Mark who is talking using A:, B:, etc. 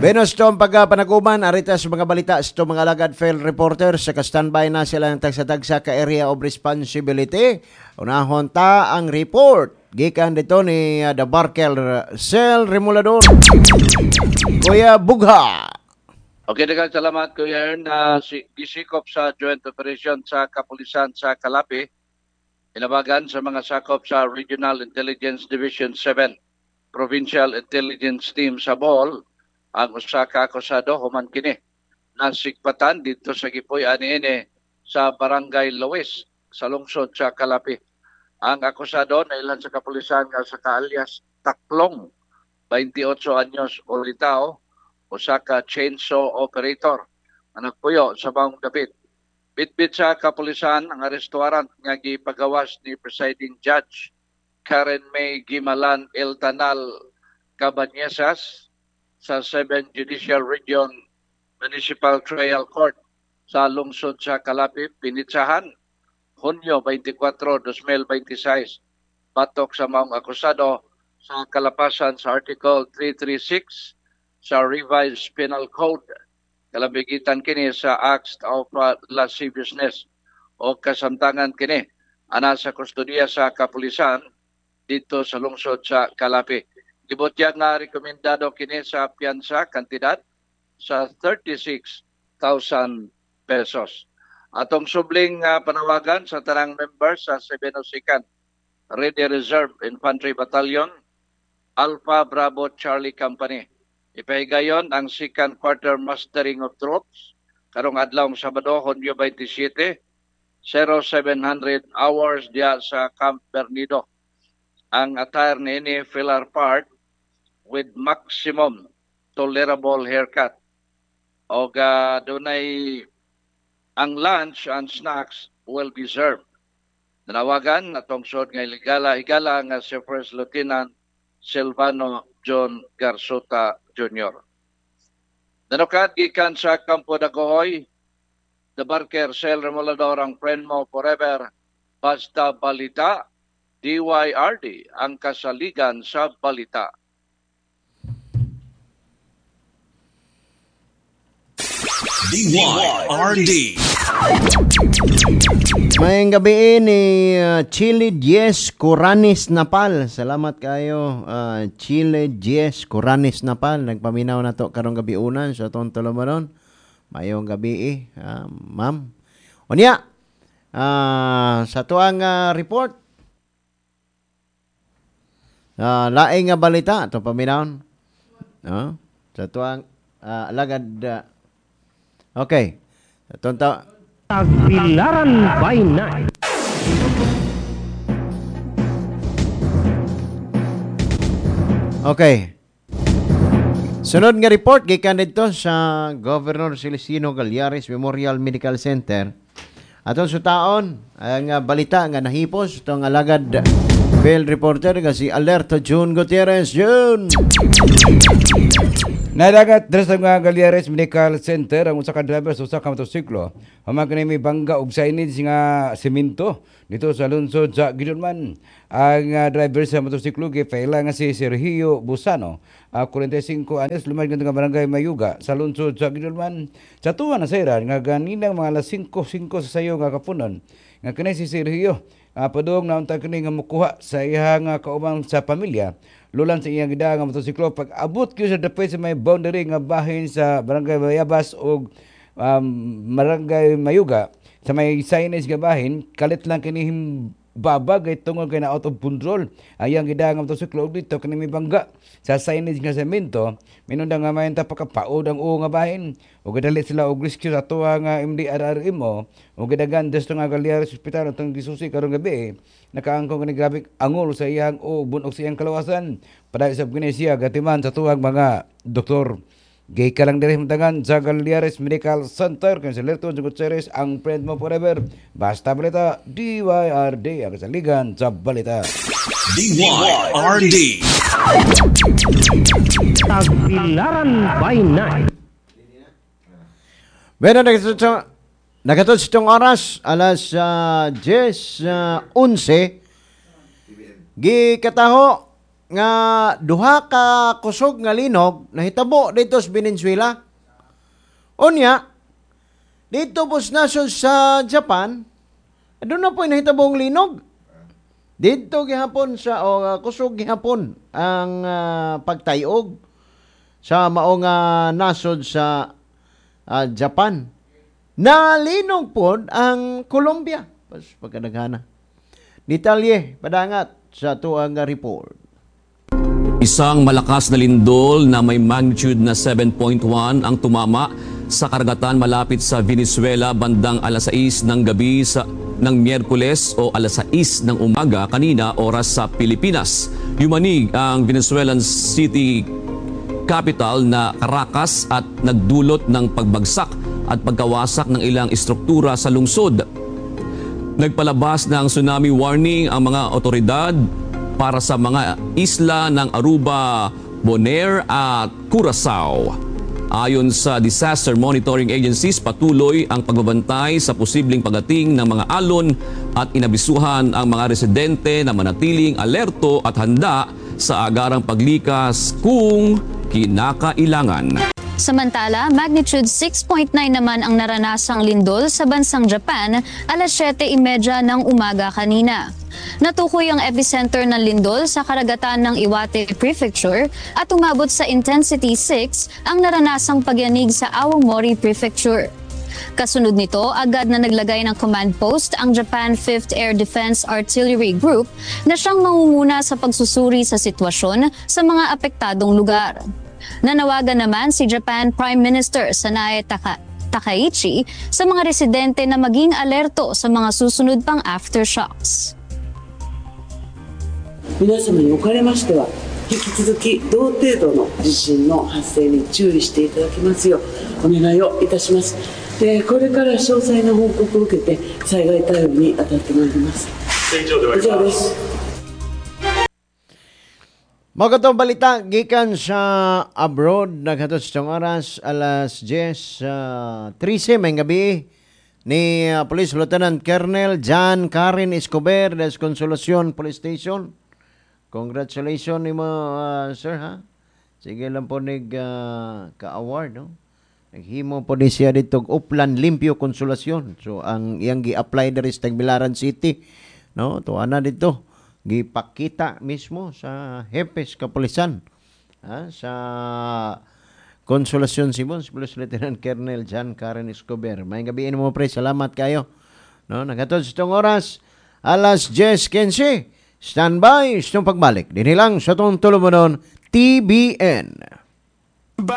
A: Benos to ang pagpanaguman, arita sa mga balita sa mga alagad field reporter sa ka-standby na sila ng tagsa-tagsa ka area of responsibility. Unahon ta ang report. Gikan dito ni The Barkel Cell Remulador. Kuya Bugha.
B: Okay, daghang salamat Kuya Ern. Gisikop sa joint operation sa Kapulisan sa Calape. Inabagan sa mga sakop sa Regional Intelligence Division 7, Provincial Intelligence Team sa Bohol, ang usa ka akusado human kini nasikpatan dito sa Gipoy aniini sa Barangay Luis sa lungsod sa Calape. Ang akusado na ilan sa kapulisan nga sa alias Taklong, 28 anyos ulitao, usa ka chainsaw operator na nagpuyo sa Bawang Dapit. Bitbit sa kapulisan ang restaurant nga gipagawas ni Presiding Judge Karen May Gimalan Eltanal Cabañesas sa 7th Judicial Region Municipal Trial Court sa lungsod sa Calape, pinitsahan Hunyo 24, 2026. Batok sa maong akusado sa kalapasan sa Article 336 sa Revised Penal Code. Kalabigitan kini sa Acts of Lasciviousness o kasamtangan kini ana sa kustodiya sa kapulisan dito sa lungsod sa Calape. Gibutya nga rekomendado kini sa piyansa kantidad sa 36,000 pesos. Atong subling panawagan sa tanang members sa 702nd Ready Reserve Infantry Battalion, Alpha Bravo Charlie Company. Ipahigayon ang 2nd Quarter Mustering of Troops karong adlaw Sabado, Hunyo 27, 0700 hours diya sa Camp Bernido. Ang attire niini filler part with maximum tolerable haircut. O dunay ang lunch and snacks will be served. Nanawagan atong sud nga higala nga si First Lieutenant Silvano John Garzuta Jr. Nanukad gikan sa Campo Dagohoy, The Barker Cell Remulador ang friend mo forever, basta balita, DYRD ang kasaligan sa balita.
C: DYRD.
A: Mayang gabi ni Chile 10 Curanis Napal. Salamat kayo Chile 10 Curanis Napal. Nagpaminaw na to karong gabi unan sa atong tulumanon. Mayong gabi ma'am. Unya sa tuang report laing nga balita to paminawon. Sa tuang alagad okay.
D: Tagbilaran by night.
A: Okay. Sunod nga report gikan dito sa Governor Celestino Gallares Memorial Medical Center. Atong sutaon ang balita nga nahipos itong alagad field reporter nga si Alerto June Gutierrez. June!
E: Nadagat dres nga Gallares Medical Center ang usa ka driver sa usa ka motorsiklo. Human kini may bangga og signage nga semento dito sa lungsod sa Gidonman. Ang driver sa motorsiklo gipaila nga si Sergio Busano, 45 anyos, lumad nga barangay Mayuga sa lungsod sa Gidonman. Sa tuwa na sayran nga ganinang mga alas 5:05 sa sayo nga kapunon nga kini si Sergio padung na unta kini nga mukuha sa iyang kauban sa pamilya. Lulan sa iyang gida nga motorsiklo pag abot kyo sa dapit sa may boundary nga bahin sa barangay Bayabas o barangay Mayuga sa may signage nga bahin, kalit lang kini babagay tungod kay na out of control. Ayang gida nga motorsiklo dito kini may bangga sa signage nga semento, minunda nga mayanta pagkapaod ang uo nga bahin. O gidali sila og rescue sa tuwa nga MDRRMO o gidagan desto nga Gallares Hospital atong gisusi karong gabi. Nakaangkong kini grabe angol sa iyang o bunog sa iyang kalawasan. Padali sa kini siya gatiman sa tuwang mga doktor. Gay ka lang diri matagan sa Gallares Medical Center kung sa Lerto Gutierrez ang friend mo forever. Basta balita DYRD ang kasaligan sa balita.
C: DYRD.
D: Tagbilaran by night.
A: Bueno, nagatud sa itong oras, alas 10:11, gikataho nga duha ka kusog nga linog nahitabo dito sa Venezuela. Unya, dito po sa nasod sa Japan, doon na po nahitabong linog. Dito gihapon sa kusog gihapon ang pagtayog sa mao nga nasod sa Japan. Nalinog po ang Colombia. Pagkadaghana. Detalye, padangat sa tuang report.
C: Isang malakas na lindol na may magnitude na 7.1 ang tumama sa karagatan malapit sa Venezuela bandang alas 6 ng gabi ng Miyerkules o alas 6 ng umaga kanina oras sa Pilipinas. Yumanig ang Venezuelan city capital na Caracas at nagdulot ng pagbagsak at pagkawasak ng ilang istruktura sa lungsod. Nagpalabas ng tsunami warning ang mga otoridad para sa mga isla ng Aruba, Bonaire at Curaçao. Ayon sa disaster monitoring agencies, patuloy ang pagbabantay sa posibleng pagating ng mga alon at inabisuhan ang mga residente na manatiling alerto at handa sa agarang paglikas kung kinakailangan.
F: Samantala, magnitude 6.9 naman ang naranasang lindol sa bansang Japan alas 7:30 ng umaga kanina. Natukoy ang epicenter ng lindol sa karagatan ng Iwate Prefecture at umabot sa intensity 6 ang naranasang pagyanig sa Aomori Prefecture. Kasunod nito, agad na naglagay ng command post ang Japan 5th Air Defense Artillery Group na siyang mangunguna sa pagsusuri sa sitwasyon sa mga apektadong lugar. Nanawagan naman si Japan Prime Minister Sanae Takaichi sa mga residente na maging alerto sa mga susunod pang aftershocks.
G: 皆様におかれましては引き続き同程度の地震の発生に注意していただきますようお願いをいたします。これから詳細な報告を受けて災害対応に当たってまいります。以上です。
A: Magandang balita gikan sa abroad naghatod sa oras alas 10:13 may gabi ni Police Lieutenant Colonel John Karen Escobar des Consolacion Police Station. Congratulations nimo sir ha. Sige lang po ka-award no. Naghimo po ni siya dito Upland Limpio Consolacion. So ang iyang gi-apply diri sa Tagbilaran City no. Tuana dito. Gipakita mismo sa Hepes Kapulisan sa Consolacion Cebu, Police Lieutenant Colonel John Karen Escobar. May gabiin mo pre, salamat kayo. No, nagatod sa itong oras, alas 10:15. Stand by, itong pagbalik. Dinilang sa itong tulumanon, TBN.